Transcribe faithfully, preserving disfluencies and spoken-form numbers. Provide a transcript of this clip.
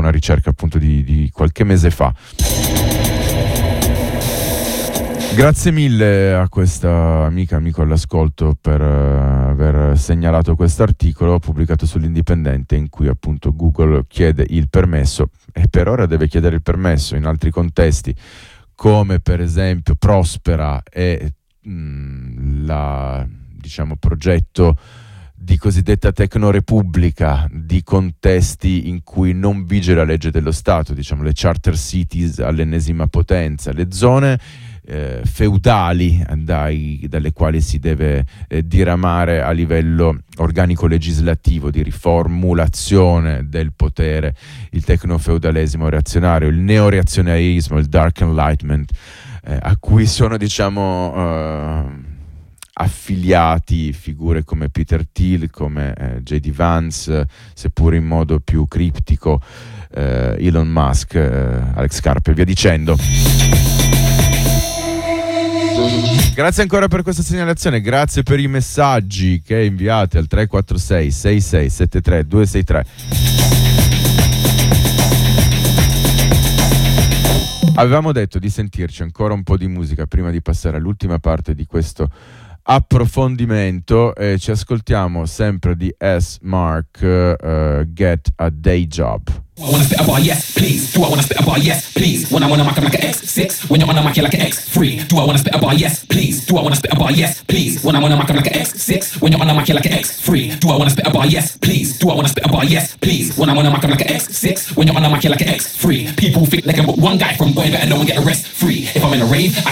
una ricerca appunto di, di qualche mese fa. Grazie mille a questa amica, amico all'ascolto per uh, aver segnalato questo articolo pubblicato sull'Indipendente, in cui appunto Google chiede il permesso, e per ora deve chiedere il permesso. In altri contesti, come per esempio Prospera e mh, la diciamo progetto di cosiddetta Tecnorepubblica, di contesti in cui non vige la legge dello Stato, diciamo le charter cities all'ennesima potenza, le zone eh, feudali dai, dalle quali si deve eh, diramare a livello organico legislativo di riformulazione del potere, il tecnofeudalesimo reazionario, il neoreazionarismo, il dark enlightenment, eh, a cui sono diciamo eh, affiliati figure come Peter Thiel, come eh, J D Vance, seppur in modo più criptico eh, Elon Musk, eh, Alex Karp e via dicendo. Grazie ancora per questa segnalazione, grazie per i messaggi che inviate al tre quattro sei sei sei sette tre due sei tre. Avevamo detto di sentirci ancora un po' di musica prima di passare all'ultima parte di questo approfondimento, e ci ascoltiamo sempre di S. Mark, uh, Get a Day Job. Do I wanna spit a bar? Yes, please. Do I wanna spit a bar? Yes, please. When I wanna mark 'em like an X six, when you're on a mark, you're like an X three. Do I wanna spit a bar? Yes, please. Do I wanna spit a bar? Yes, please. When I wanna mark 'em like an X six, when you're on a mark, you're like an X three. Do I wanna spit a bar? Yes, please. Do I wanna spit a bar? Yes, please. When I wanna mark 'em like an X six, when you're on a mark, you're like an X three. People think they can put one guy from boy better know and get the rest free. If I'm in a rave, I